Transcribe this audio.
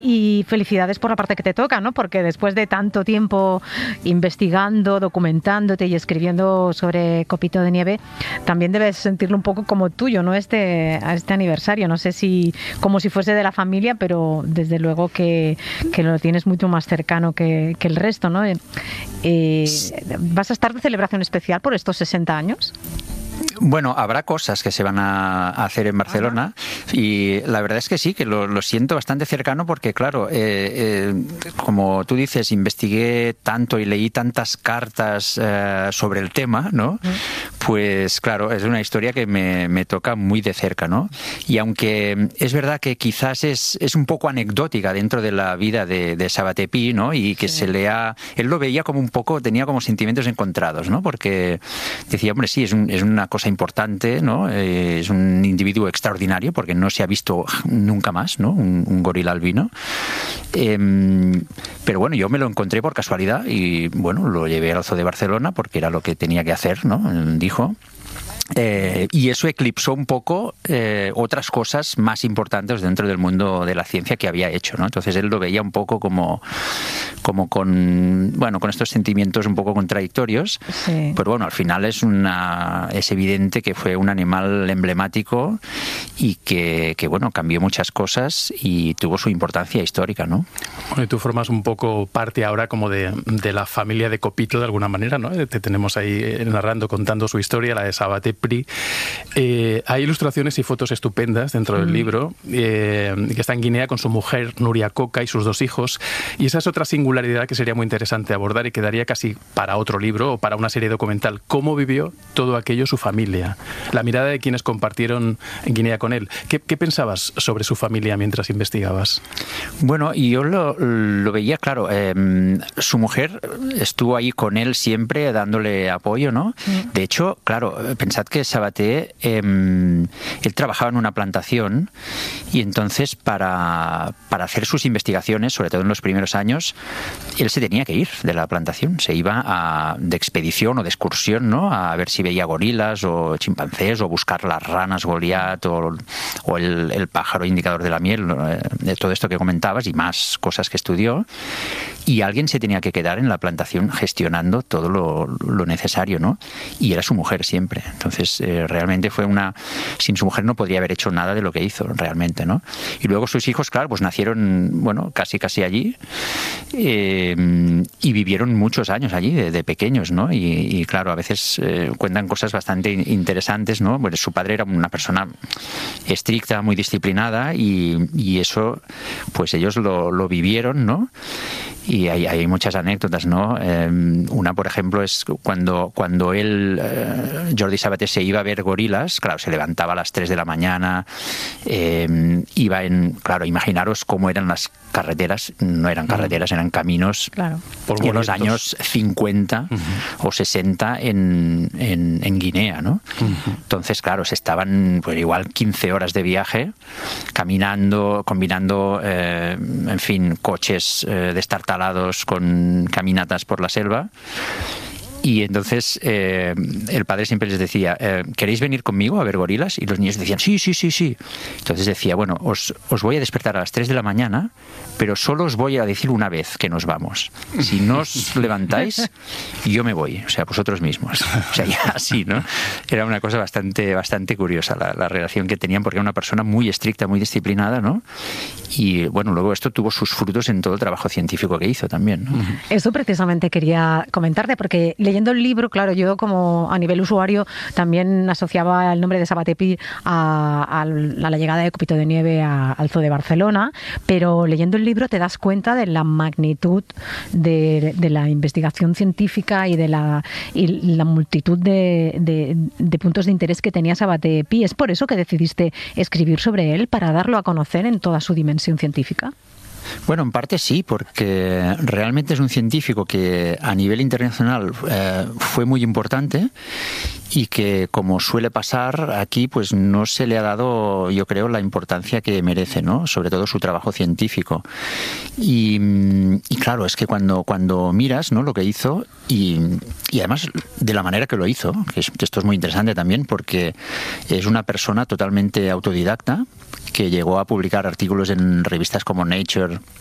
Y felicidades por la parte que te toca, ¿no? Porque después de tanto tiempo investigando, documentándote y escribiendo sobre Copito de Nieve, también debes sentirlo un poco como tuyo, ¿no? A este aniversario. No sé si como si fuese de la familia, pero desde luego que lo tienes mucho más cercano que el resto, ¿no? ¿Vas a estar de celebración especial por estos 60 años? Bueno, habrá cosas que se van a hacer en Barcelona y la verdad es que sí, que lo siento bastante cercano porque, claro, como tú dices, investigué tanto y leí tantas cartas sobre el tema, ¿no? Pues claro, es una historia que me toca muy de cerca, ¿no? Y aunque es verdad que quizás es un poco anecdótica dentro de la vida de Sabaté Pi, ¿no? Y que él lo veía como un poco, tenía como sentimientos encontrados, ¿no? Porque decía, hombre, sí, es una cosa importante, ¿no? Es un individuo extraordinario porque no se ha visto nunca más, ¿no? Un gorila albino. Pero bueno, yo me lo encontré por casualidad y bueno, lo llevé al Zoo de Barcelona porque era lo que tenía que hacer, ¿no? Dijo. Y eso eclipsó un poco otras cosas más importantes dentro del mundo de la ciencia que había hecho, ¿no? Entonces él lo veía un poco como con estos sentimientos un poco contradictorios, sí. Pero bueno, al final es evidente que fue un animal emblemático y que bueno, cambió muchas cosas y tuvo su importancia histórica, ¿no? Bueno, y tú formas un poco parte ahora como de la familia de Copito de alguna manera, ¿no? Te tenemos ahí narrando, contando su historia, la de Sabaté Pi. Hay ilustraciones y fotos estupendas dentro del libro, que está en Guinea con su mujer Nuria Coca y sus 2 hijos, y esa es otra singularidad que sería muy interesante abordar y quedaría casi para otro libro o para una serie documental. ¿Cómo vivió todo aquello su familia? La mirada de quienes compartieron en Guinea con él. ¿Qué pensabas sobre su familia mientras investigabas? Bueno, y yo lo veía, claro, su mujer estuvo ahí con él siempre dándole apoyo, ¿no? De hecho, claro, pensad que Sabaté, él trabajaba en una plantación y entonces para hacer sus investigaciones, sobre todo en los primeros años, él se tenía que ir de la plantación, se iba de expedición o de excursión, ¿no? A ver si veía gorilas o chimpancés o buscar las ranas Goliat o el pájaro indicador de la miel, de todo esto que comentabas y más cosas que estudió, y alguien se tenía que quedar en la plantación gestionando todo lo necesario, ¿no? Y era su mujer siempre. Entonces, realmente sin su mujer no podría haber hecho nada de lo que hizo, realmente, ¿no? Y luego sus hijos, claro, pues nacieron, bueno, casi allí, y vivieron muchos años allí, de pequeños, ¿no? Y claro, a veces cuentan cosas bastante interesantes, ¿no? Bueno, su padre era una persona estricta, muy disciplinada, y eso, pues ellos lo vivieron, ¿no? Y hay muchas anécdotas, ¿no? Una, por ejemplo, es cuando él, Jordi Sabaté, se iba a ver gorilas, claro, se levantaba a las 3 de la mañana, claro, imaginaros cómo eran las carreteras, no eran carreteras, eran caminos, claro, en los años 50 o 60 en Guinea, ¿no? Entonces, claro, se estaban pues igual 15 horas de viaje, caminando, combinando, en fin, coches destartalados con caminatas por la selva. Y entonces el padre siempre les decía, ¿queréis venir conmigo a ver gorilas? Y los niños decían, sí. Entonces decía, bueno, os voy a despertar a las 3 de la mañana, pero solo os voy a decir una vez que nos vamos. Si no os levantáis, yo me voy, o sea, vosotros mismos. O sea, ya así, ¿no? Era una cosa bastante curiosa la relación que tenían, porque era una persona muy estricta, muy disciplinada, ¿no? Y bueno, luego esto tuvo sus frutos en todo el trabajo científico que hizo también, ¿no? Eso precisamente quería comentarte, porque leyendo el libro, claro, yo como a nivel usuario también asociaba el nombre de Sabaté Pi a la llegada de Copito de Nieve al Zoo de Barcelona, pero leyendo el libro te das cuenta de la magnitud de la investigación científica y de la multitud de puntos de interés que tenía Sabaté Pi. ¿Es por eso que decidiste escribir sobre él, para darlo a conocer en toda su dimensión científica? Bueno, en parte sí, porque realmente es un científico que a nivel internacional fue muy importante y que, como suele pasar aquí, pues no se le ha dado, yo creo, la importancia que merece, ¿no? Sobre todo su trabajo científico. Y claro, es que cuando miras, ¿no?, lo que hizo y además de la manera que lo hizo, que esto es muy interesante también, porque es una persona totalmente autodidacta que llegó a publicar artículos en revistas como Nature